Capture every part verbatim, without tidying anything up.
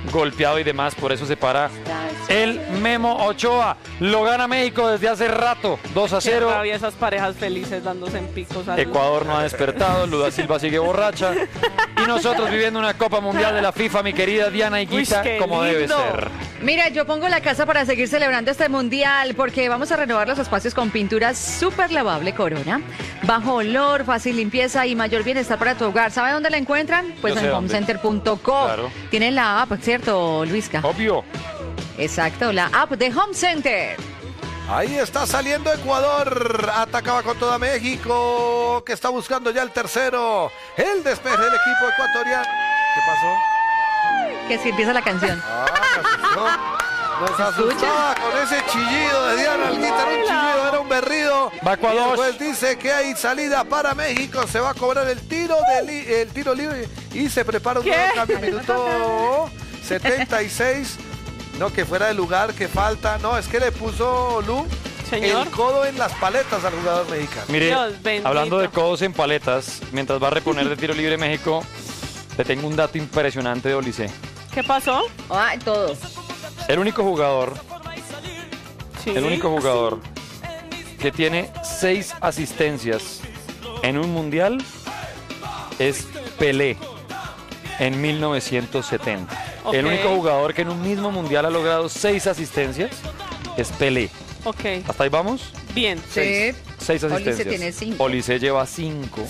golpeado y demás, por eso se para el Memo Ochoa. Lo gana México desde hace rato, dos a cero. Qué rabia esas parejas felices dándose en picos. Ecuador no ha despertado, Luda Silva sigue borracha. Y nosotros viviendo una Copa Mundial de la FIFA, mi querida Diana Higuita, Uy, como lindo. debe ser. Mira, yo pongo la casa para seguir celebrando este mundial porque vamos a renovar los espacios con pintura súper lavable Corona. Bajo olor, fácil limpieza y mayor bienestar para tu hogar. ¿Sabe dónde la encuentran? Pues Yo sé en dónde. homecenter punto co. Claro. Tienen la app, ¿cierto, Luisca? Obvio. Exacto, la app de Home Center. Ahí está saliendo Ecuador. Atacaba con toda México, que está buscando ya el tercero. El despeje del equipo ecuatoriano. ¿Qué pasó? Que si empieza la canción. Ah, me asustó. Nos ¿Escucha? asustaba con ese chillido de Diana Alguita. Era un chillido, era un berrido. Va Ecuador. Y el juez dice que hay salida para México. Se va a cobrar el tiro, de li- el tiro libre y se prepara un ¿Qué? nuevo cambio. Minuto setenta y seis. No, que fuera de lugar, que falta. No, es que le puso Lu Señor. el codo en las paletas al jugador mexicano. Mire, Dios bendito. hablando de codos en paletas, mientras va a reponer de tiro libre México, le tengo un dato impresionante de Olise. ¿Qué pasó? Ay, todos. El único jugador, Sí. el único jugador que tiene seis asistencias en un mundial es Pelé en mil novecientos setenta. Ok. El único jugador que en un mismo mundial ha logrado seis asistencias es Pelé. Ok, ¿Hasta ahí vamos? bien. Sí. Seis Olise asistencias. tiene cinco. Olise lleva cinco.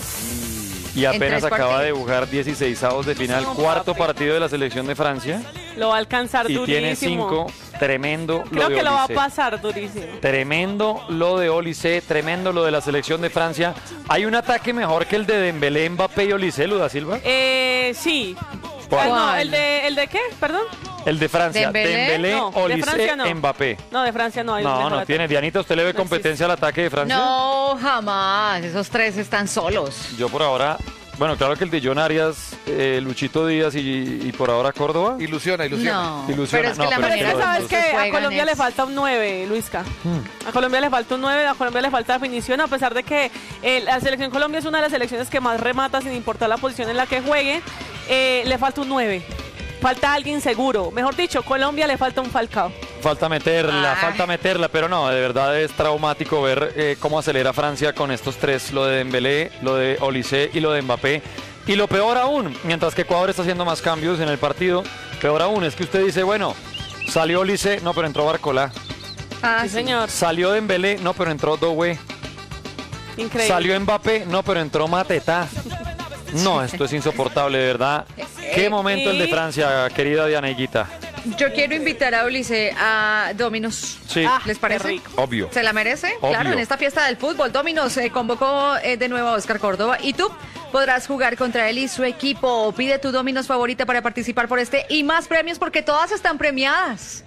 Y En apenas tres acaba partidos. de jugar dieciseisavos de final, No, cuarto papi. partido de la selección de Francia. Lo va a alcanzar Y durísimo. tiene cinco. Tremendo lo Creo de que lo va a Olise. pasar durísimo. Tremendo lo de Olise, tremendo lo de la selección de Francia. ¿Hay un ataque mejor que el de Dembélé, Mbappé y Olise, Luda Silva? Eh, sí. ¿Cuál? Ah, no, ¿Cuál? ¿el de, ¿el de qué? Perdón. El de Francia, ¿Dembélé? Dembélé, No, de Olise, Francia no. Mbappé. No, de Francia no hay un No, mejor no ataque. tiene. Dianita, ¿usted le ve No competencia al ataque de Francia? No, jamás. Esos tres están solos. Yo por ahora, bueno, claro que el de John Arias, eh, Luchito Díaz y, y por ahora Córdoba. Ilusiona, ilusiona. No, Ilusiona. pero es que No, la pero Pero es es manera que lo- sabes en que que a juegan Colombia es- le falta un nueve, Luisca. Hmm. A Colombia le falta un nueve, a Colombia le falta definición, a pesar de que eh, la selección Colombia es una de las selecciones que más remata sin importar la posición en la que juegue. Eh, le falta un nueve. Falta alguien seguro. Mejor dicho, Colombia le falta un Falcao. Falta meterla, Ay. falta meterla, pero no, de verdad es traumático ver eh, cómo acelera Francia con estos tres, lo de Dembélé, lo de Olise y lo de Mbappé. Y lo peor aún, mientras que Ecuador está haciendo más cambios en el partido, peor aún es que usted dice, bueno, salió Olise, no, pero entró Barcola. Ah, Sí, sí. señor. Salió Dembélé, no, pero entró Doué. Increíble. Salió Mbappé, no, pero entró Mateta. No, esto es insoportable, de verdad. Qué momento el de Francia, querida Diana Higuita. Yo quiero invitar a Ulises a Dominos. Sí, Ah, ¿Les parece? qué rico. obvio. ¿Se la merece? Obvio. Claro, en esta fiesta del fútbol, Dominos eh, convocó eh, de nuevo a Oscar Córdoba y tú podrás jugar contra él y su equipo. Pide tu Dominos favorita para participar por este y más premios porque todas están premiadas.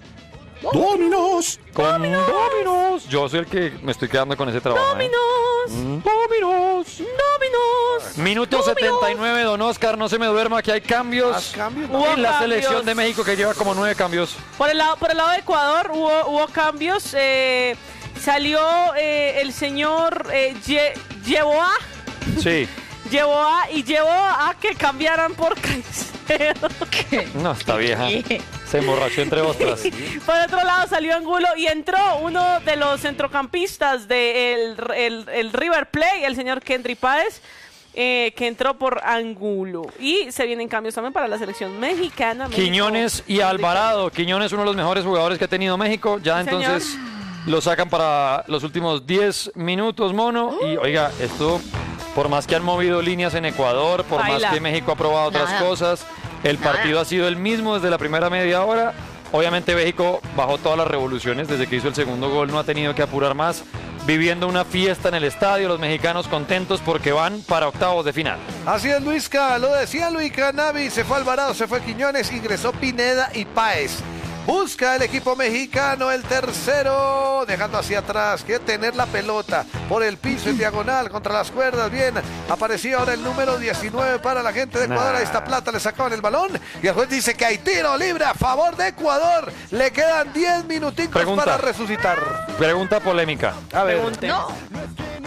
¡Dominos! ¡Con Dominos! Yo soy el que me estoy quedando con ese trabajo. ¿eh? ¡Dominos! Mm, ¡Dominos! ¡Dominos! Minuto setenta y nueve, don Oscar, no se me duerma, que hay cambios. Más cambios, Hubo En la cambios. selección de México que lleva como nueve cambios. Por el lado, por el lado de Ecuador hubo, hubo cambios. eh, salió eh, el señor eh, Ye- Yeboah, Sí. Yeboah y llevó a que cambiaran por Caicedo. No, está vieja. Se emborrachó entre otras. Por otro lado salió Angulo y entró uno de los centrocampistas del el, el River Plate, el señor Kendry Páez, eh, que entró por Angulo. Y se vienen cambios también para la selección mexicana. México- Quiñones y Alvarado. Quiñones, uno de los mejores jugadores que ha tenido México. Ya Sí, entonces lo sacan para los últimos diez minutos, mono. Y oiga, esto, por más que han movido líneas en Ecuador, por Baila. más que México ha probado otras Nada. cosas, el Nada. partido ha sido el mismo desde la primera media hora. Obviamente México bajó todas las revoluciones desde que hizo el segundo gol, no ha tenido que apurar más. Viviendo una fiesta en el estadio, los mexicanos contentos porque van para octavos de final. Así es, Luisca, lo decía Luisca Navi, se fue Alvarado, se fue Quiñones, ingresó Pineda y Páez. Busca el equipo mexicano el tercero, dejando hacia atrás, quiere tener la pelota por el piso en diagonal contra las cuerdas. Bien, apareció ahora el número diecinueve para la gente de Ecuador. Nah. Ahí está Plata, le sacaban el balón y el juez dice que hay tiro libre a favor de Ecuador. Le quedan diez minuticos Pregunta. para resucitar. Pregunta polémica. A ver, Pregunte. No,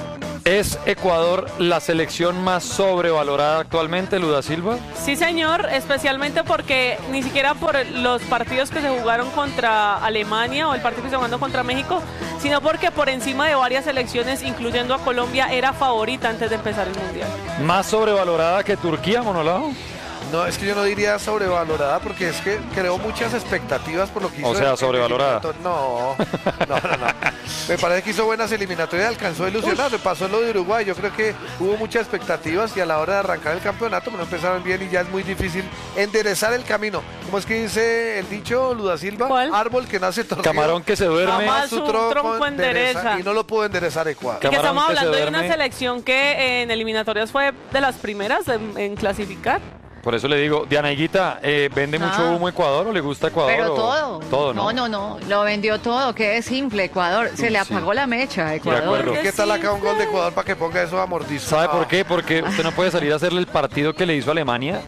¿Es Ecuador la selección más sobrevalorada actualmente, Luda Silva? Sí, señor, especialmente porque ni siquiera por los partidos que se jugaron contra Alemania o el partido que se jugando contra México, sino porque por encima de varias selecciones, incluyendo a Colombia, era favorita antes de empezar el Mundial. ¿Más sobrevalorada que Turquía, Monolao? No, es que yo no diría sobrevalorada porque es que creó muchas expectativas por lo que hizo. O sea, en- en sobrevalorada. eliminatoria. No, no, no, no. Me parece que hizo buenas eliminatorias, alcanzó a ilusionar, le pasó lo de Uruguay. Yo creo que hubo muchas expectativas y a la hora de arrancar el campeonato pues, no empezaron bien y ya es muy difícil enderezar el camino. ¿Cómo es que dice el dicho, Luda Silva? ¿Cuál? Árbol que nace torcido. Camarón que se duerme. Jamás su tronco endereza. Y no lo pudo enderezar Ecuador. Que Camarón estamos que se hablando de una duerme. selección que en eliminatorias fue de las primeras en, en clasificar. Por eso le digo, Diana Higuita, eh, ¿vende mucho Ah. humo Ecuador o le gusta Ecuador? Pero o- todo. Todo, ¿no? No, no, no. Lo vendió todo. Qué simple, Ecuador. Se Sí, le sí. apagó la mecha a acuerdo. Ecuador. ¿Qué tal acá un gol de Ecuador para que ponga eso a mordisco? ¿Sabe No. por qué? Porque usted no puede salir a hacerle el partido que le hizo Alemania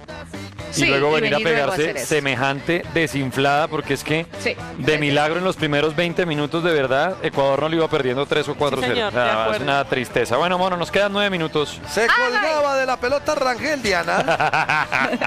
y Sí, luego y venir a venir luego a pegarse hacer eso. semejante desinflada, porque es que Sí. de milagro en los primeros veinte minutos de verdad, Ecuador no le iba perdiendo tres o cuatro Sí, cero. señor, O sea, de es acuerdo. una tristeza. Bueno, mono, nos quedan nueve minutos. Se colgaba de la pelota Rangel, Diana.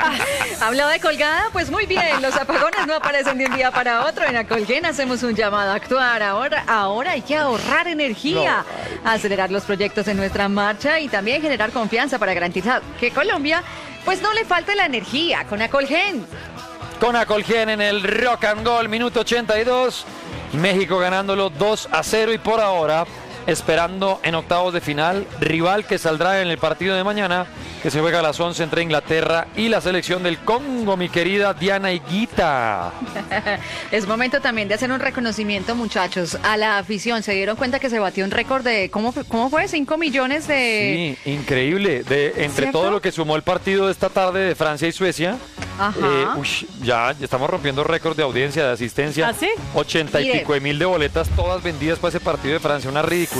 Habló de colgada, pues muy bien, los apagones no aparecen de un día para otro. En Acolgen hacemos un llamado a actuar. Ahora, ahora hay que ahorrar energía, acelerar los proyectos en nuestra marcha y también generar confianza para garantizar que Colombia pues no le falte la energía con Acolgen. Con Acolgen en el Rock and Goal, minuto ochenta y dos. México ganándolo dos a cero y por ahora esperando en octavos de final, rival que saldrá en el partido de mañana, que se juega a las once entre Inglaterra y la selección del Congo, mi querida Diana Higuita. Es momento también de hacer un reconocimiento, muchachos, a la afición. Se dieron cuenta que se batió un récord de, ¿cómo, fue- cómo fue? cinco millones de... Sí, increíble. De, entre ¿Cierto? todo lo que sumó el partido de esta tarde de Francia y Suecia, Ajá. eh, ush, ya, ya estamos rompiendo récord de audiencia, de asistencia. ¿Ah, sí? ochenta y Mire. pico de mil de boletas, todas vendidas para ese partido de Francia, una ridiculez.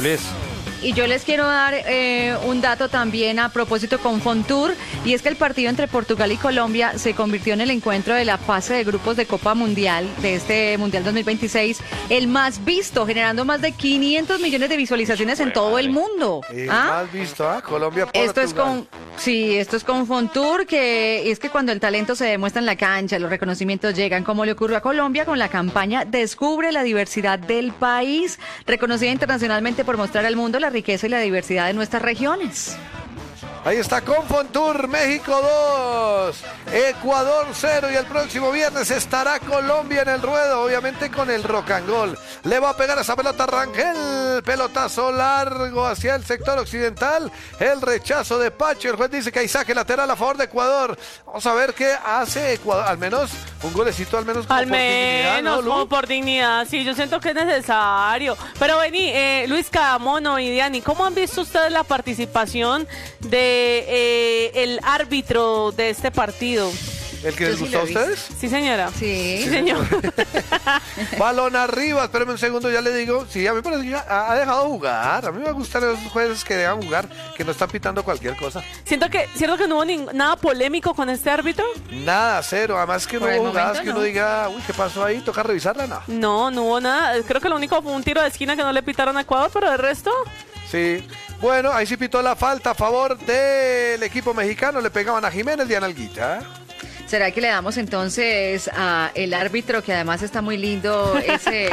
Y yo les quiero dar eh, un dato también a propósito con Fontour, y es que el partido entre Portugal y Colombia se convirtió en el encuentro de la fase de grupos de Copa Mundial, de este Mundial dos mil veintiséis, el más visto, generando más de quinientos millones de visualizaciones en todo el mundo. Y ¿Ah? más visto, ¿ah? Colombia, Portugal. Esto es con, sí, esto es con Fontour, que es que cuando el talento se demuestra en la cancha, los reconocimientos llegan, como le ocurrió a Colombia con la campaña Descubre la diversidad del país, reconocida internacionalmente por mostrar al mundo la riqueza y la diversidad de nuestras regiones. Ahí está Confontour, México dos, Ecuador cero y el próximo viernes estará Colombia en el ruedo, obviamente con el rock and roll. Le va a pegar esa pelota Rangel, pelotazo largo hacia el sector occidental, el rechazo de Pacho, el juez dice que hay saque lateral a favor de Ecuador. Vamos a ver qué hace Ecuador, al menos un golecito al menos como Al por dignidad, ¿no, menos, Lu? como por dignidad, sí, yo siento que es necesario. Pero vení, eh, Luis Camono y Diani, ¿cómo han visto ustedes la participación de eh, el árbitro de este partido? ¿El que Yo les sí gustó a lo vi. ustedes? Sí, señora. Sí. Sí, señor. Balón arriba, espérame un segundo, ya le digo. Sí, a mí me parece que ya ha ha dejado jugar. A mí me gustan esos jueces que dejan jugar, que no están pitando cualquier cosa. Siento que, ¿cierto que no hubo ning- nada polémico con este árbitro? Nada, cero. Además que no Por el hubo jugadas momento, que uno no. diga, uy, ¿qué pasó ahí? Toca revisarla, no. No, no hubo nada. Creo que lo único fue un tiro de esquina que no le pitaron a Ecuador, pero el resto... Sí. Bueno, ahí sí pitó la falta a favor del equipo mexicano. Le pegaban a Jiménez y a Nalguita. ¿Será que le damos entonces a el árbitro, que además está muy lindo, ese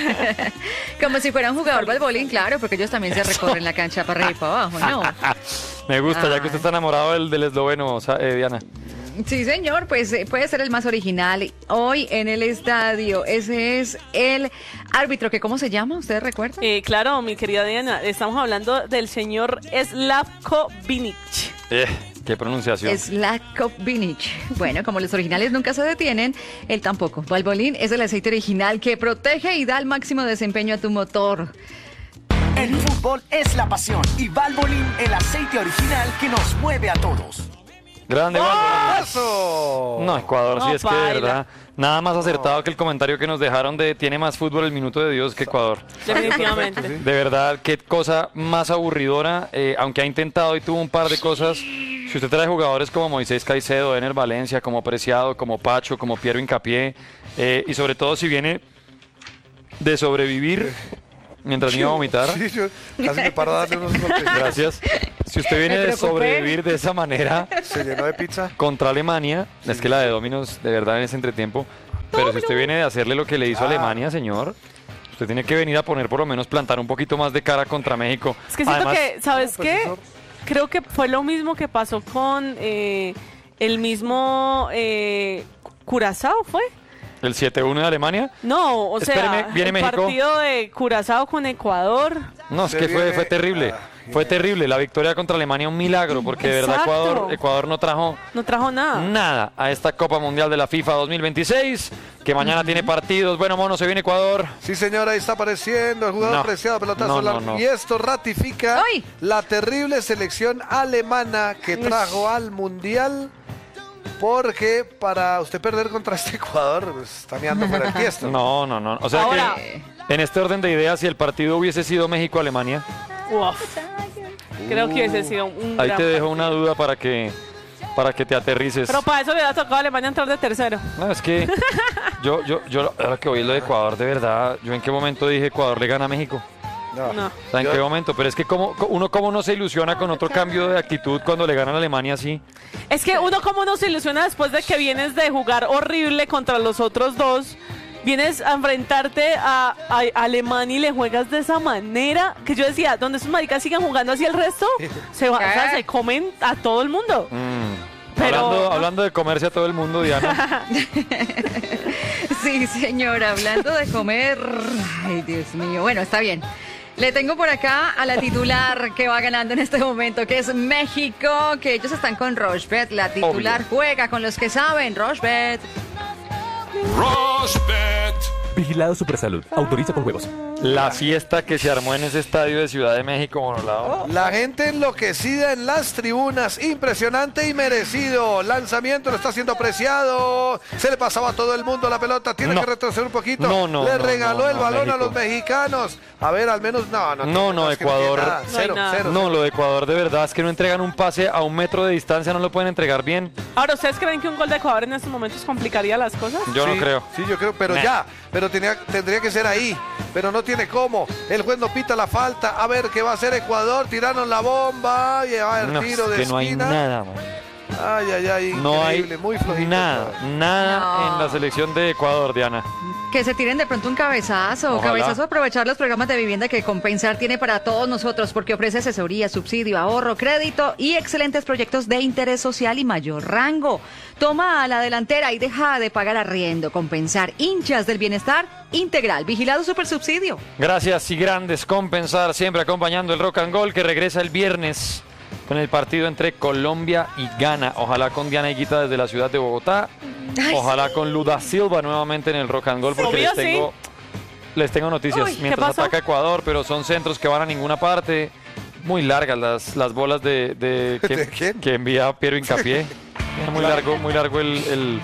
como si fuera un jugador de balbolín, claro, porque ellos también se recorren la cancha para arriba y para abajo, ¿no? Me gusta, ya Ay. que usted está enamorado del, del esloveno, o sea, eh, Diana. Sí, señor, pues eh, puede ser el más original. Hoy en el estadio, ese es el árbitro, que ¿cómo se llama? ¿Ustedes recuerdan? Eh, claro, mi querida Diana, estamos hablando del señor Slavko Vinic. Eh, qué pronunciación. Slavko Vinic. Bueno, como los originales nunca se detienen, él tampoco. Valvoline es el aceite original que protege y da el máximo desempeño a tu motor. El fútbol es la pasión y Valvoline el aceite original que nos mueve a todos. Grande, Valverde. ¡Eso! No, Ecuador, sí No, es que de paila. verdad, nada más acertado que el comentario que nos dejaron de tiene más fútbol el minuto de Dios que Ecuador. Definitivamente. De verdad, qué cosa más aburridora, eh, aunque ha intentado y tuvo un par de cosas. Si usted trae jugadores como Moisés Caicedo, Ener Valencia, como Preciado, como Pacho, como Piero Hincapié, eh, y sobre todo si viene de sobrevivir mientras me iba a vomitar. Sí, yo casi me paro a darle unos golpes. Gracias. Si usted viene Me de preocupé. sobrevivir de esa manera Se llenó de pizza. contra Alemania, es que la de Dominos de verdad en ese entretiempo, pero si usted viene de hacerle lo que le hizo a Ah. Alemania, señor, usted tiene que venir a poner por lo menos plantar un poquito más de cara contra México. Es que siento Además, que, ¿sabes pues, qué? profesor. Creo que fue lo mismo que pasó con eh, el mismo eh, Curazao, ¿fue? el siete uno de Alemania, No, o sea, Espéreme, viene el México. partido de Curazao con Ecuador. no, es Se que fue, viene- fue terrible. ah, Fue terrible. La victoria contra Alemania, un milagro, porque de verdad Exacto. Ecuador, Ecuador no trajo No trajo nada. nada a esta Copa Mundial de la FIFA dos mil veintiséis, que mañana tiene partidos. Bueno, mono, se viene Ecuador. Sí, señora, ahí está apareciendo el jugador No. preciado, pelotazo No, no, largo. no. Y esto ratifica ¡Ay! la terrible selección alemana que trajo al Mundial. Porque para usted perder contra este Ecuador, pues, está meando fuera el tiesto. No, no, no. O sea Ahora- que en este orden de ideas, si el partido hubiese sido México-Alemania, Uf. Creo que hubiese sido un ahí gran te dejo partido. una duda para que, para que te aterrices. Pero para eso le hubiera tocado a Alemania entrar de tercero. No, es que yo, yo, yo, ahora que oí lo de Ecuador, de verdad, yo en qué momento dije Ecuador le gana a México. No. No. O sea, ¿en Yo- qué momento? Pero es que como, uno cómo no se ilusiona con otro cambio de actitud cuando le ganan a Alemania así. Es que uno como no se ilusiona después de que vienes de jugar horrible contra los otros dos. Vienes a enfrentarte a, a Alemania y le juegas de esa manera que yo decía, donde esos maricas sigan jugando así el resto, se, va- o sea, se comen a todo el mundo. Mm. Pero- hablando, hablando de comerse a todo el mundo, Diana. Sí, señora, hablando de comer. Ay, Dios mío. Bueno, está bien. Le tengo por acá a la titular que va ganando en este momento, que es México, que ellos están con Rochebet. La titular Obvio. juega con los que saben, Rochebet. Rosbet. Vigilado Supersalud. Autoriza con juegos. La fiesta que se armó en ese estadio de Ciudad de México, Monolao. La gente enloquecida en las tribunas, impresionante y merecido. Lanzamiento lo está siendo apreciado. Se le pasaba a todo el mundo la pelota. Tiene No. que retroceder un poquito. No, no, le no, regaló no, el no, balón a México. los mexicanos. A ver, al menos no, no. No, tiene- no, es que no tiene Ecuador- nada. No hay Cero, nada. cero. No, lo de Ecuador de verdad es que no entregan un pase a un metro de distancia, no lo pueden entregar bien. Ahora, ¿ustedes creen que un gol de Ecuador en estos momentos complicaría las cosas? Yo no Sí, creo. Sí, yo creo, pero Nah. ya. Pero tenía, tendría que ser ahí. Pero no tiene cómo. El juez no pita la falta. A ver qué va a hacer Ecuador. Tiraron la bomba. Lleva el No, tiro es de que no hay esquina. nada, man. Ay, ay, ay. No hay Increíble, muy flojito. nada, nada No. en la selección de Ecuador, Diana. Que se tiren de pronto un cabezazo. Ojalá. Cabezazo, aprovechar los programas de vivienda que Compensar tiene para todos nosotros, porque ofrece asesoría, subsidio, ahorro, crédito y excelentes proyectos de interés social y mayor rango. Toma a la delantera y deja de pagar arriendo. Compensar, hinchas del bienestar integral. Vigilado Supersubsidio. Gracias y grandes compensar, siempre acompañando el Rock and Gold que regresa el viernes con el partido entre Colombia y Ghana. Ojalá con Diana Higuita desde la ciudad de Bogotá. Ay, Ojalá con Luda Silva nuevamente en el Rock and Gold porque Obvio, les tengo, les tengo noticias. Uy, ¿qué Mientras pasó? ataca Ecuador, pero son centros que van a ninguna parte. Muy largas las, las bolas de, de- que, ¿De quién? que envía Piero Hincapié. Muy largo, muy largo el, el,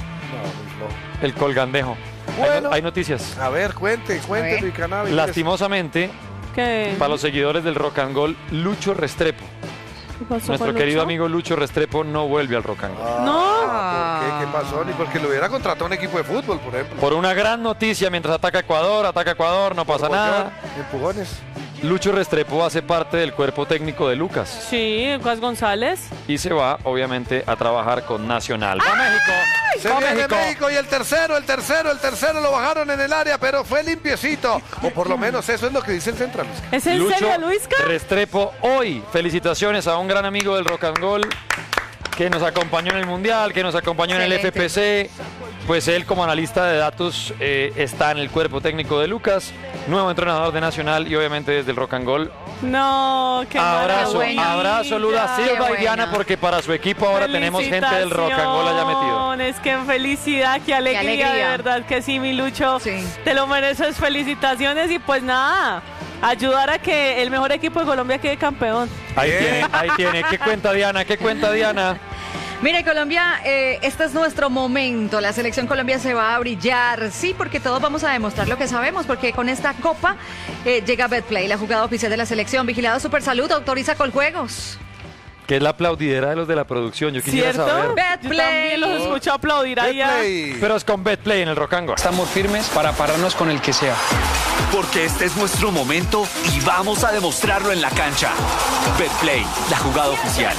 el colgandejo. Hay no- Bueno. hay noticias. A ver, cuente, cuente, ver. Luis Cannabis. Lastimosamente, ¿Qué? para los seguidores del Rock and Gold, Lucho Restrepo, ¿Qué pasó nuestro con querido Lucho? amigo Lucho Restrepo, no vuelve al Rock and Gold. Ah, No. ¿Por qué? ¿Qué pasó? Ni porque lo hubiera contratado un equipo de fútbol, por ejemplo. Por una gran noticia, mientras ataca Ecuador, ataca Ecuador, no pasa Bollón, nada. Empujones. Lucho Restrepo hace parte del cuerpo técnico de Lucas Sí, Lucas González. y se va, obviamente, a trabajar con Nacional. ¡Va México! Se ¡Va viene México! México y el tercero, el tercero, el tercero lo bajaron en el área, pero fue limpiecito. O por lo menos eso es lo que dice el central. ¿Es en Lucho serio, Luisca? Restrepo hoy. Felicitaciones a un gran amigo del Rock and Gold que nos acompañó en el Mundial, que nos acompañó en el F P C. Pues él como analista de datos eh, está en el cuerpo técnico de Lucas, nuevo entrenador de Nacional y obviamente desde el Rock and Gold. No, qué Abrazo, maravilla. abrazo Luda Qué Silva y buena. Diana porque para su equipo ahora tenemos gente del Rock and Gold allá metido. Es que felicidad, qué alegría, alegría. de verdad que sí, mi Lucho. Sí. Te lo mereces, felicitaciones y pues nada, ayudar a que el mejor equipo de Colombia quede campeón. Ahí Bien. tiene, ahí tiene. ¿Qué cuenta Diana? ¿Qué cuenta Diana? Mire, Colombia, eh, este es nuestro momento. La selección Colombia se va a brillar. Sí, porque todos vamos a demostrar lo que sabemos, porque con esta copa eh, llega Betplay, la jugada oficial de la selección. Vigilado Supersalud, autoriza Coljuegos. Que es la aplaudidera de los de la producción. Yo quisiera ¿Cierto? saber. Yo también los escucho aplaudir allá. Betplay. Pero es con Betplay en el Rock and Go. Estamos firmes para pararnos con el que sea. Porque este es nuestro momento y vamos a demostrarlo en la cancha. Betplay, la jugada oficial.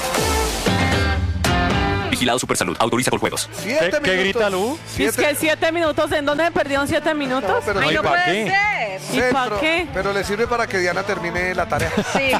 Vigilado Supersalud. Autoriza por juegos. Siete ¿Qué, minutos. qué grita Lu? Si es que siete minutos, ¿en dónde se perdieron siete minutos? No, pero Ay, sí, no ¿para puede qué? ser. ¿Y centro, pa' qué? Pero le sirve para que Diana termine la tarea. Sí.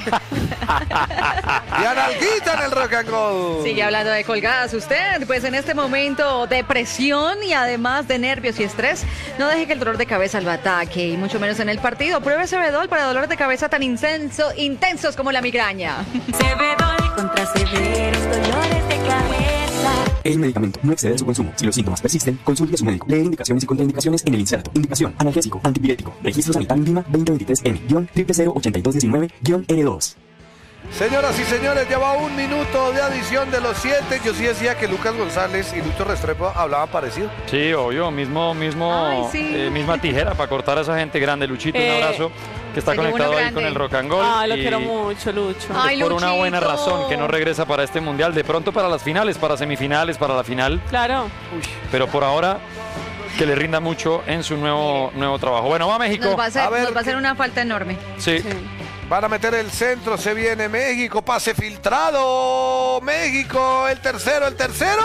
Diana Alguita en el Rock and Roll. Sigue hablando de colgadas usted, pues en este momento de presión y además de nervios y estrés, no deje que el dolor de cabeza lo ataque y mucho menos en el partido. Pruebe Cebedol para dolores de cabeza tan intenso, intensos como la migraña. Cebedol contra severos dolores de cabeza. El medicamento no excede su consumo. Si los síntomas persisten, consulte a su médico. Leer indicaciones y contraindicaciones en el inserto. Indicación: analgésico, antipirético. Registro sanitario Lima veinte veintitrés N cero cero ocho dos uno nueve R dos. Señoras y señores, lleva un minuto de adición de los siete. Yo sí decía que Lucas González y Lucho Restrepo hablaban parecido. Sí, obvio, mismo, mismo, Ay, sí. eh, misma tijera para cortar a esa gente grande. Luchito, Eh, un abrazo, que está se llevó conectado uno ahí grande. con el Rock and Roll. Ay, lo y quiero mucho, Lucho. Ay, es por una buena Luchito. razón que no regresa para este mundial. De pronto para las finales, para semifinales, para la final. Claro. Pero por ahora, que le rinda mucho en su nuevo, nuevo trabajo. Bueno, va México. Nos va a hacer, A ver, nos va a hacer ¿qué- una falta enorme. Sí. Sí. Van a meter el centro, se viene México, pase filtrado. México, el tercero, el tercero.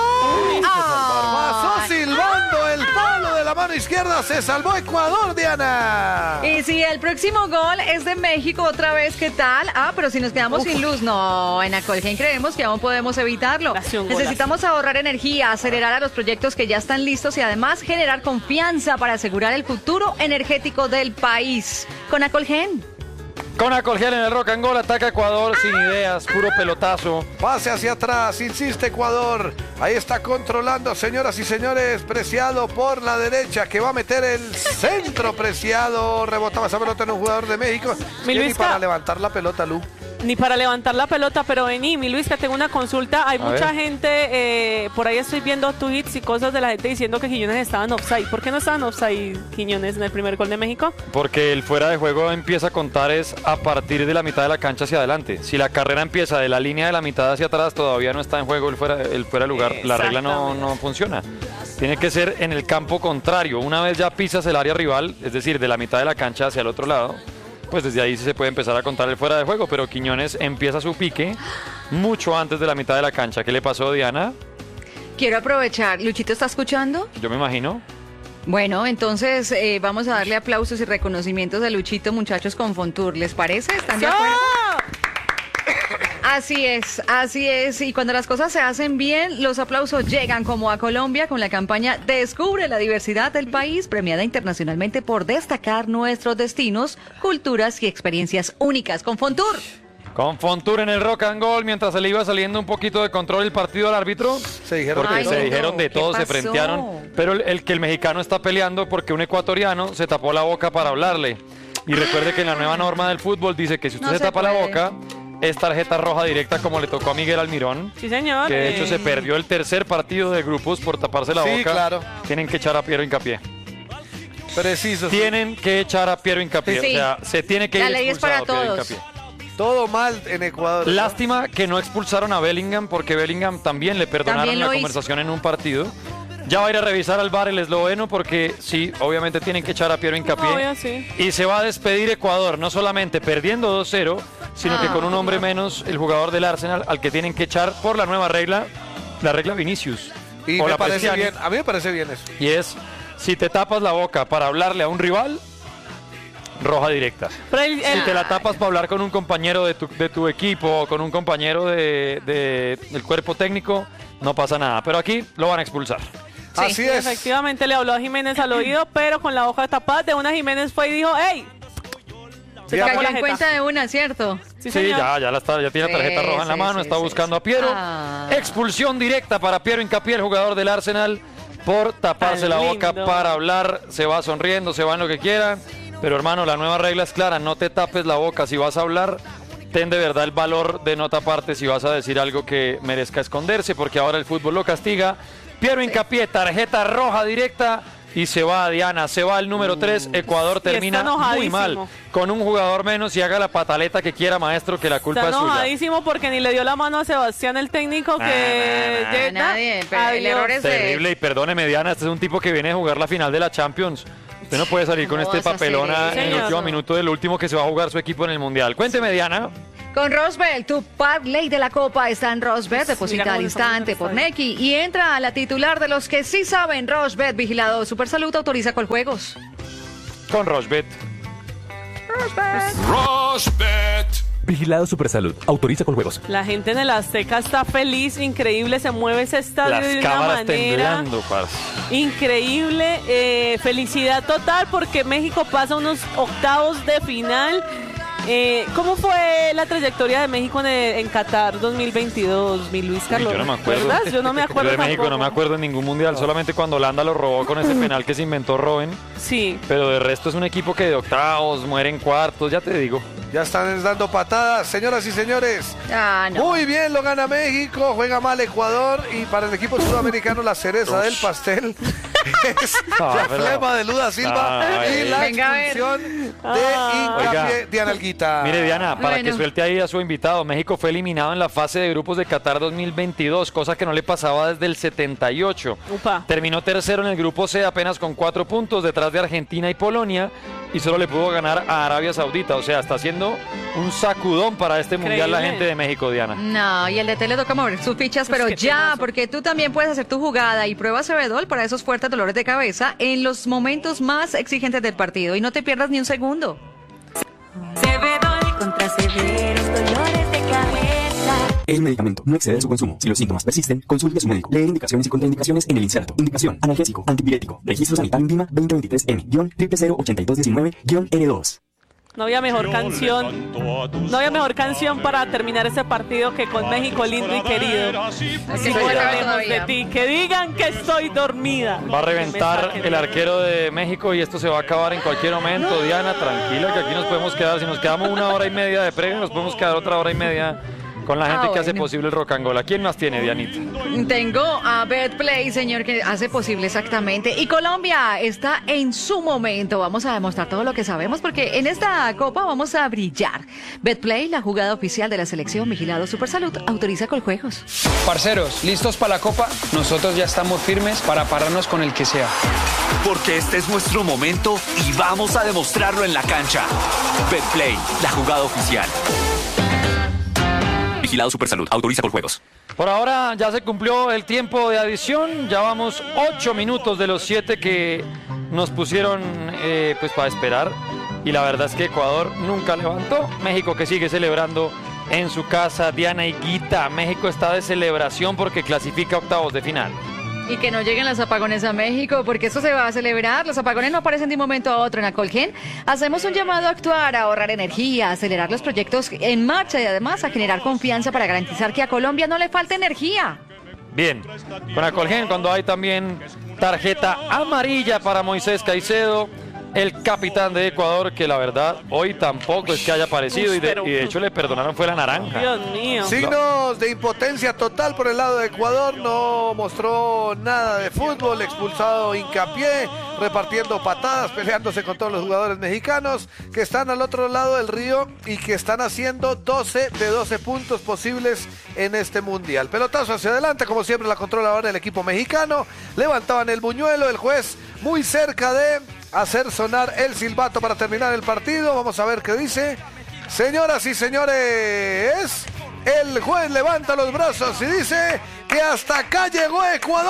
Ah. Pasó silbando el palo de la mano izquierda, se salvó Ecuador, Diana. Y si el próximo gol es de México otra vez, ¿qué tal? Ah, pero si nos quedamos sin luz, no, en Acolgen creemos que aún podemos evitarlo. Nació un golazo. Necesitamos ahorrar energía, acelerar a los proyectos que ya están listos y además generar confianza para asegurar el futuro energético del país. Con Acolgen. Con Acolgel en el Rock and Roll, ataca Ecuador sin ideas, puro pelotazo. Pase hacia atrás, insiste Ecuador. Ahí está controlando, señoras y señores. Preciado por la derecha, que va a meter el centro. Preciado, rebotaba esa pelota en un jugador de México. Mi Que ni Luisca. para levantar la pelota, Lu. Ni para levantar la pelota, pero vení, mi Luis, que tengo una consulta. Hay A mucha ver. gente, eh, por ahí estoy viendo tweets y cosas de la gente diciendo que Quiñones estaban offside. ¿Por qué no estaban offside Quiñones en el primer gol de México? Porque el fuera de juego empieza a contar es a partir de la mitad de la cancha hacia adelante. Si la carrera empieza de la línea de la mitad hacia atrás, todavía no está en juego el fuera, el fuera de lugar. La regla no, Exactamente. no funciona. Tiene que ser en el campo contrario. Una vez ya pisas el área rival, es decir, de la mitad de la cancha hacia el otro lado, pues desde ahí sí se puede empezar a contar el fuera de juego. Pero Quiñones empieza su pique mucho antes de la mitad de la cancha. ¿Qué le pasó, Diana? Quiero aprovechar. ¿Luchito está escuchando? Yo me imagino. Bueno, entonces eh, vamos a darle aplausos y reconocimientos a Luchito, muchachos, con Fontour. ¿Les parece? ¿Están de acuerdo? Así es, así es. Y cuando las cosas se hacen bien, los aplausos llegan como a Colombia con la campaña Descubre la diversidad del país, premiada internacionalmente por destacar nuestros destinos, culturas y experiencias únicas con Fontour. Con Fontour en el Rock and Roll, mientras se le iba saliendo un poquito de control el partido al árbitro. Se dijeron Porque Ay, se no, dijeron de ¿qué todo, se pasó? frentearon. Pero el, el que el mexicano está peleando porque un ecuatoriano se tapó la boca para hablarle. Y recuerde que en la nueva norma del fútbol dice que si usted No se, se tapa la puede. boca, es tarjeta roja directa como le tocó a Miguel Almirón. Sí, señor. Que de hecho Eh, se perdió el tercer partido de grupos por taparse la Sí, boca. claro. Tienen que echar a Piero Hincapié. Preciso. Tienen que echar a Piero Hincapié. Sí. O sea, se tiene que La ir ley es para expulsado Piero todos. Hincapié. Todo mal en Ecuador. Lástima que no expulsaron a Bellingham porque Bellingham también le perdonaron También la lo hizo. conversación en un partido. Ya va a ir a revisar al V A R el esloveno porque sí, obviamente tienen que echar a Piero Hincapié. Obvio, sí. Y se va a despedir Ecuador, no solamente perdiendo dos cero, sino que con un hombre menos, el jugador del Arsenal, al que tienen que echar por la nueva regla, la regla Vinicius. Y o me la parece Prestiani. bien. A mí me parece bien eso. Y es, si te tapas la boca para hablarle a un rival, roja directa. Pero el- Si el- te la tapas para hablar con un compañero de tu, de tu equipo o con un compañero de, de- del cuerpo técnico, no pasa nada. Pero aquí lo van a expulsar. Así Sí, es. efectivamente le habló a Jiménez al oído, pero con la hoja tapada de una Jiménez fue y dijo, ¡Ey! Se Bien. tapó la Cayó en jeta. cuenta de una, ¿cierto? Sí, Sí, señor. ya, ya, la está, ya tiene la tarjeta Sí, roja en la sí, mano, sí, está sí, buscando sí. a Piero. Ah. Expulsión directa para Piero Hincapié, el jugador del Arsenal, por taparse Tan la boca lindo. para hablar. Se va sonriendo, se va en lo que quiera. Pero hermano, la nueva regla es clara, no te tapes la boca. Si vas a hablar, ten de verdad el valor de no taparte si vas a decir algo que merezca esconderse, porque ahora el fútbol lo castiga. Piero Hincapié, tarjeta roja directa y se va Diana, se va el número tres, Ecuador termina muy mal, con un jugador menos y haga la pataleta que quiera, maestro, que la culpa está es suya. enojadísimo porque ni le dio la mano a Sebastián, el técnico, que... nah, nah, nadie, pero el error es de- Terrible, y perdóneme, Diana, este es un tipo que viene a jugar la final de la Champions. Usted no puede salir con ¿Cómo este vas a hacer papelona eso? en el último minuto del último que se va a jugar su equipo en el Mundial. Cuénteme, Diana. Con Rosbel, tu parlay de la Copa está en Rosbet. Deposita al instante por Nequi y entra a la titular de los que sí saben. Rosbet, vigilado Supersalud, autoriza Coljuegos. Con Rosbet. Rosbet. Vigilado Supersalud. Autoriza Coljuegos. La gente en el Azteca está feliz, increíble, se mueve ese estadio Las de una cámaras manera temblando, parce. increíble. Eh, felicidad total porque México pasa unos octavos de final. Eh, ¿Cómo fue la trayectoria de México en, en Qatar dos mil veintidós, mi Luis Carlos? Yo no me acuerdo. ¿Verdad? Yo no me acuerdo Yo de México tampoco. no me acuerdo en ningún mundial, solamente cuando Holanda lo robó con ese penal que se inventó Robben. Sí. Pero de resto es un equipo que de octavos, muere en cuartos, ya te digo. Ya están dando patadas, señoras y señores. Ah, no. Muy bien, lo gana México, juega mal Ecuador y para el equipo sudamericano la cereza del pastel es Ah, la pero- flema de Luda Silva Ay. y la Venga, a ver. expulsión de Ah. Hincapié Oiga. Diana Alguita. Mire, Diana, para Bueno. que suelte ahí a su invitado, México fue eliminado en la fase de grupos de Qatar dos mil veintidós, cosa que no le pasaba desde el setenta y ocho. Upa. Terminó tercero en el grupo C apenas con cuatro puntos detrás de Argentina y Polonia y solo le pudo ganar a Arabia Saudita. O sea, está haciendo un sacudón para este mundial la Increíble. gente de México, Diana. No, y el de T le toca mover sus fichas, pero qué ya, penazo. porque tú también puedes hacer tu jugada y prueba Cebedol para esos fuertes dolores de cabeza en los momentos más exigentes del partido y no te pierdas ni un segundo. Cebedol contra severos dolores de cabeza. El medicamento no excede su consumo. Si los síntomas persisten, consulte a su médico. Leer indicaciones y contraindicaciones en el inserto. Indicación: analgésico, antipirético. Registro sanitario INVIMA veinte veintitrés M cero cero cero ochenta y dos diecinueve N dos. No había mejor canción, no había mejor canción para terminar este partido que con México lindo y querido. Así Que que hablemos todavía. de ti, que digan que estoy dormida. Va a Me reventar saquen. el arquero de México y esto se va a acabar en cualquier momento. Diana, tranquila que aquí nos podemos quedar. Si nos quedamos una hora y media de previo, nos podemos quedar otra hora y media con la gente Ah, que hace bueno. posible el rock and roll. ¿A quién más tiene, Dianita? Tengo a Betplay, señor, que hace posible exactamente. Y Colombia está en su momento. Vamos a demostrar todo lo que sabemos porque en esta copa vamos a brillar. Betplay, la jugada oficial de la selección Vigilado Supersalud, autoriza Coljuegos. Parceros, ¿listos para la Copa? Nosotros ya estamos firmes para pararnos con el que sea. Porque este es nuestro momento y vamos a demostrarlo en la cancha. Betplay, la jugada oficial. Vigilado Supersalud. Autoriza Coljuegos. Por ahora ya se cumplió el tiempo de adición, ya vamos ocho minutos de los siete que nos pusieron eh, pues para esperar y la verdad es que Ecuador nunca levantó, México que sigue celebrando en su casa. Diana y Guita, México está de celebración porque clasifica a octavos de final. Y que no lleguen los apagones a México, porque eso se va a celebrar. Los apagones no aparecen de un momento a otro en Acolgen. Hacemos un llamado a actuar, a ahorrar energía, a acelerar los proyectos en marcha y además a generar confianza para garantizar que a Colombia no le falte energía. Bien, con Acolgen cuando hay también tarjeta amarilla para Moisés Caicedo, el capitán de Ecuador, que la verdad hoy tampoco es que haya aparecido y de, y de hecho le perdonaron fue la naranja. Dios mío. Signos de impotencia total por el lado de Ecuador, no mostró nada de fútbol, expulsado Hincapié, repartiendo patadas, peleándose con todos los jugadores mexicanos que están al otro lado del río y que están haciendo doce de doce puntos posibles en este mundial. Pelotazo hacia adelante, como siempre la controla ahora el equipo mexicano, levantaban el buñuelo, el juez muy cerca de hacer sonar el silbato para terminar el partido. Vamos a ver qué dice. Señoras y señores, el juez levanta los brazos y dice que hasta acá llegó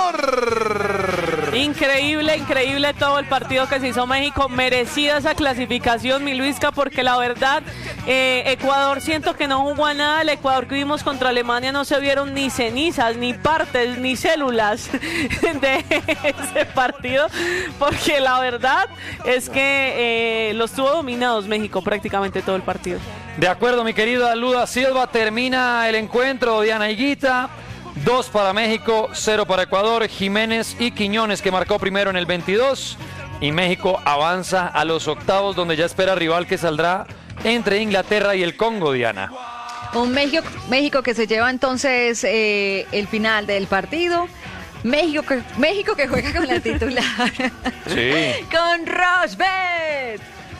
Ecuador. Increíble, increíble todo el partido que se hizo México. Merecida esa clasificación, mi Luisca, porque la verdad, eh, Ecuador siento que no jugó a nada. El Ecuador que vimos contra Alemania no se vieron ni cenizas, ni partes, ni células de ese partido, porque la verdad es que eh, los tuvo dominados México prácticamente todo el partido. De acuerdo, mi querida Luda Silva, termina el encuentro. Diana Higuita, dos para México, cero para Ecuador. Jiménez y Quiñones, que marcó primero en el veintidós. Y México avanza a los octavos, donde ya espera rival que saldrá entre Inglaterra y el Congo, Diana. Un México, México que se lleva entonces eh, el final del partido. México que, México que juega con la titular. Sí. Con Rosbet.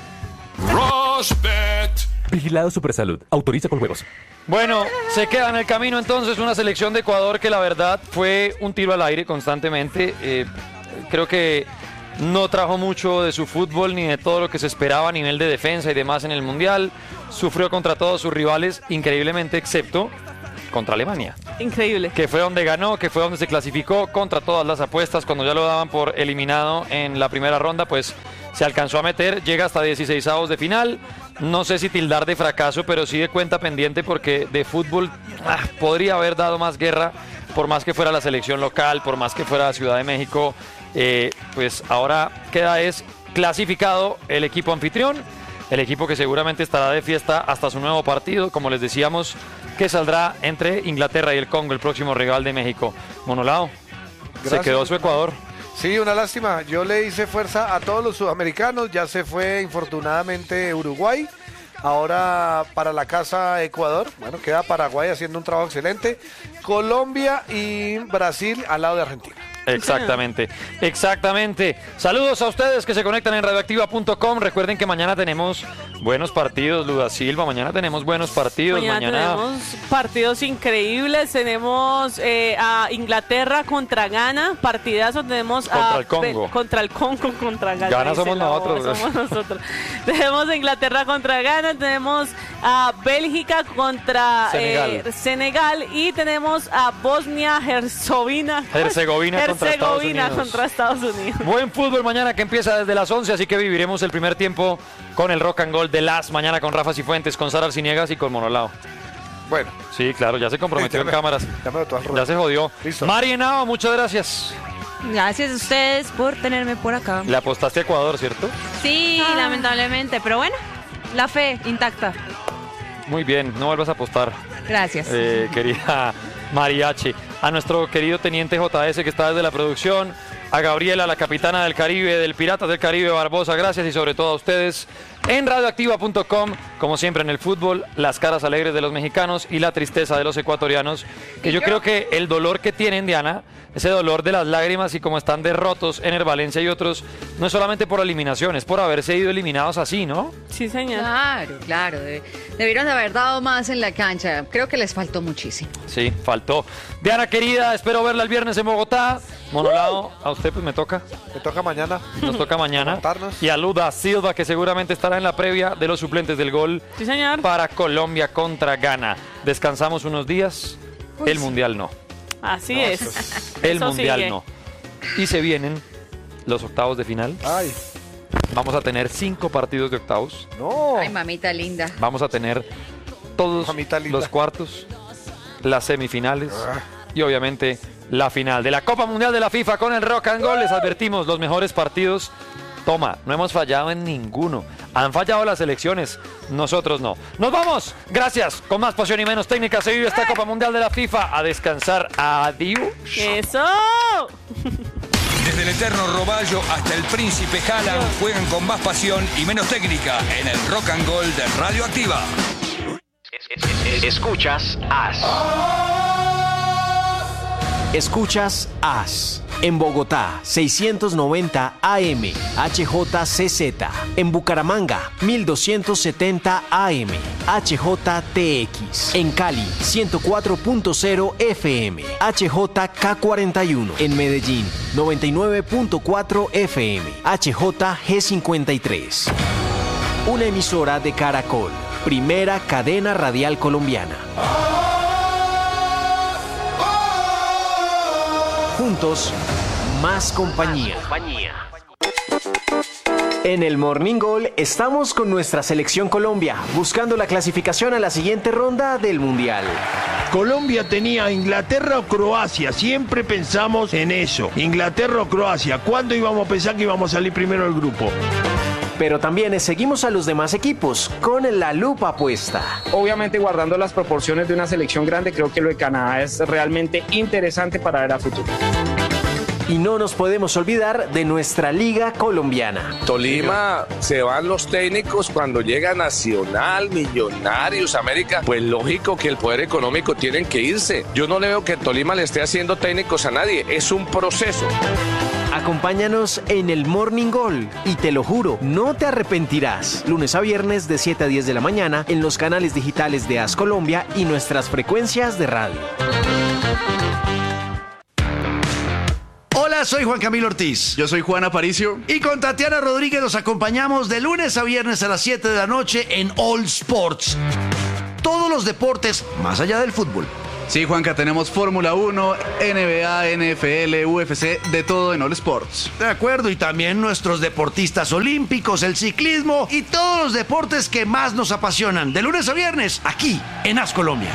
Rosbet. Vigilado Supersalud. Autoriza con juegos. Bueno, se queda en el camino entonces una selección de Ecuador que la verdad fue un tiro al aire constantemente. Eh, creo que no trajo mucho de su fútbol ni de todo lo que se esperaba a nivel de defensa y demás en el Mundial. Sufrió contra todos sus rivales, increíblemente, excepto contra Alemania. Increíble. Que fue donde ganó, que fue donde se clasificó contra todas las apuestas. Cuando ya lo daban por eliminado en la primera ronda, pues se alcanzó a meter, llega hasta dieciseisavos de final. No sé si tildar de fracaso, pero sí de cuenta pendiente porque de fútbol ah, podría haber dado más guerra, por más que fuera la selección local, por más que fuera la Ciudad de México. Eh, pues ahora queda es clasificado el equipo anfitrión, el equipo que seguramente estará de fiesta hasta su nuevo partido, como les decíamos, que saldrá entre Inglaterra y el Congo, el próximo rival de México. Monolao, se quedó su Ecuador. Sí, una lástima. Yo le hice fuerza a todos los sudamericanos. Ya se fue infortunadamente Uruguay. Ahora para la casa Ecuador. Bueno, queda Paraguay haciendo un trabajo excelente. Colombia y Brasil al lado de Argentina. Exactamente, exactamente. Saludos a ustedes que se conectan en radioactiva punto com. Recuerden que mañana tenemos buenos partidos, Luda Silva. Mañana tenemos buenos partidos. Mañana, mañana... tenemos partidos increíbles. Tenemos eh, a Inglaterra contra Ghana. Partidazo. Tenemos contra a el Congo. Be contra el Congo, contra Ghana. Ghana somos nosotros. Somos nosotros. Tenemos a Inglaterra contra Ghana. Tenemos a Bélgica contra Senegal, eh, Senegal y tenemos a Bosnia-Herzegovina. Herzegovina. Herzegovina contra Estados Unidos. Buen fútbol mañana que empieza desde las once, así que viviremos el primer tiempo con el Rock and Gold de las mañana con Rafa Cifuentes, con Sara Arciniegas y con Monolao. Bueno. Sí, claro, ya se comprometió ya me, en cámaras. Ya, me ya se jodió. Listo. Mari Henao, muchas gracias. Gracias a ustedes por tenerme por acá. Le apostaste a Ecuador, ¿cierto? Sí, ah. lamentablemente, pero bueno, la fe intacta. Muy bien, no vuelvas a apostar. Gracias. Eh, querida Mariachi. A nuestro querido teniente J S que está desde la producción, a Gabriela, la capitana del Caribe, del Piratas del Caribe, Barbosa, gracias y sobre todo a ustedes en radioactiva punto com, como siempre en el fútbol, las caras alegres de los mexicanos y la tristeza de los ecuatorianos, que yo creo que el dolor que tienen, Diana, ese dolor de las lágrimas y como están derrotos en el Valencia y otros, no es solamente por eliminación, es por haberse ido eliminados así, ¿no? Sí, señor. Claro, claro. De, debieron de haber dado más en la cancha. Creo que les faltó muchísimo. Sí, faltó. Diana, querida, espero verla el viernes en Bogotá. Monolao, a usted pues me toca. Me toca mañana. Nos toca mañana. Y a Luda Silva, que seguramente estará en la previa de los suplentes del gol. Sí, señor. Para Colombia contra Ghana. Descansamos unos días. Uy, el Mundial no. Así no, es. El Eso Mundial sigue. no. Y se vienen los octavos de final. Ay. Vamos a tener cinco partidos de octavos. No. Ay, mamita linda. Vamos a tener todos Mamita linda. los cuartos, las semifinales Ah. y obviamente la final de la Copa Mundial de la FIFA con el Rock and Gold. Les advertimos, los mejores partidos. Toma, no hemos fallado en ninguno. Han fallado las elecciones, nosotros no. ¡Nos vamos! Gracias. Con más pasión y menos técnica se vive esta Copa Mundial de la FIFA. A descansar. Adiós. ¡Eso! Desde el eterno Roballo hasta el príncipe Haaland juegan con más pasión y menos técnica en el Rock and Gold de Radioactiva. Escuchas As. Escuchas As. En Bogotá, seiscientos noventa A M, H J C Z. En Bucaramanga, mil doscientos setenta A M, H J T X. En Cali, ciento cuatro punto cero F M, H J K cuarenta y uno. En Medellín, noventa y nueve punto cuatro F M, H J G cincuenta y tres. Una emisora de Caracol, primera cadena radial colombiana. Juntos, más compañía. En el Morning Goal estamos con nuestra selección Colombia, buscando la clasificación a la siguiente ronda del Mundial. Colombia tenía Inglaterra o Croacia, siempre pensamos en eso. Inglaterra o Croacia, ¿cuándo íbamos a pensar que íbamos a salir primero del grupo? Pero también seguimos a los demás equipos con la lupa puesta. Obviamente guardando las proporciones de una selección grande, creo que lo de Canadá es realmente interesante para ver a futuro. Y no nos podemos olvidar de nuestra Liga Colombiana. Tolima, se van los técnicos cuando llega Nacional, Millonarios, América. Pues lógico que el poder económico tienen que irse. Yo no le veo que Tolima le esté haciendo técnicos a nadie. Es un proceso. Acompáñanos en el Morning Goal y te lo juro, no te arrepentirás. Lunes a viernes de siete a diez de la mañana en los canales digitales de As Colombia y nuestras frecuencias de radio. Hola, soy Juan Camilo Ortiz. Yo soy Juan Aparicio. Y con Tatiana Rodríguez nos acompañamos de lunes a viernes a las siete de la noche en All Sports. Todos los deportes más allá del fútbol. Sí, Juanca, tenemos Fórmula uno, N B A, N F L, U F C, de todo en All Sports. De acuerdo, y también nuestros deportistas olímpicos, el ciclismo y todos los deportes que más nos apasionan. De lunes a viernes, aquí en As Colombia.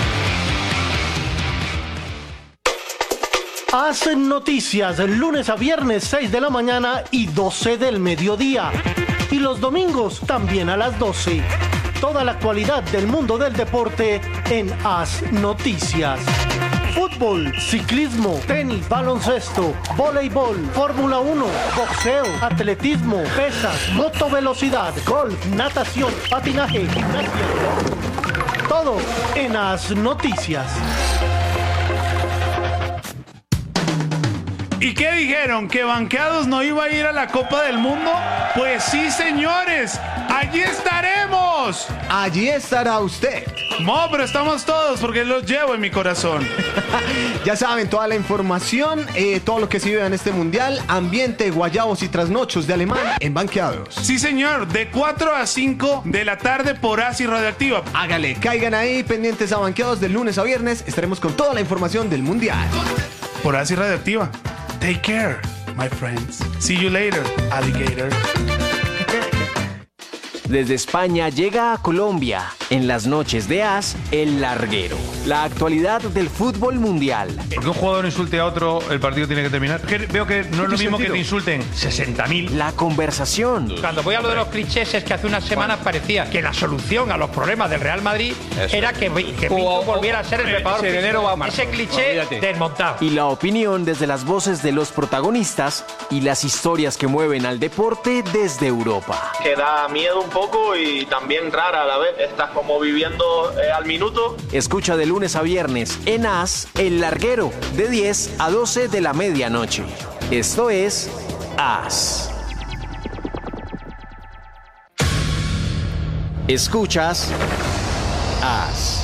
Hacen noticias lunes a viernes seis de la mañana y doce del mediodía. Y los domingos también a las doce. Toda la actualidad del mundo del deporte en As Noticias. Fútbol, ciclismo, tenis, baloncesto, voleibol, Fórmula uno, boxeo, atletismo, pesas, motovelocidad, golf, natación, patinaje, gimnasia. Todo en As Noticias. ¿Y qué dijeron? ¿Que Banqueados no iba a ir a la Copa del Mundo? Pues sí, señores, allí estaremos. Allí estará usted. No, pero estamos todos porque los llevo en mi corazón. Ya saben, toda la información, eh, todo lo que se vive en este mundial, ambiente, guayabos y trasnochos de Alemán en Banqueados. Sí, señor, de cuatro a cinco de la tarde por Asi Radioactiva. Hágale, caigan ahí pendientes a Banqueados de lunes a viernes. Estaremos con toda la información del mundial. Por Asi Radioactiva. Take care, my friends. See you later, alligator. Desde España llega a Colombia, en las noches de As, El Larguero. La actualidad del fútbol mundial. Porque un jugador insulte a otro, el partido tiene que terminar. Que veo que no es lo mismo sentido? Que te insulten sesenta mil. La conversación. Cuando voy a lo de los clichés es que hace unas semanas parecía que la solución a los problemas del Real Madrid Eso. era que, que Pinto volviera a ser el preparador físico. Ese cliché Olvídate. desmontado. Y la opinión desde las voces de los protagonistas y las historias que mueven al deporte desde Europa. Que da miedo un poco y también rara a la vez. Estás como viviendo eh, al minuto. Escucha de lunes a viernes en As, El Larguero, de diez a doce de la medianoche. Esto es As. Escuchas As.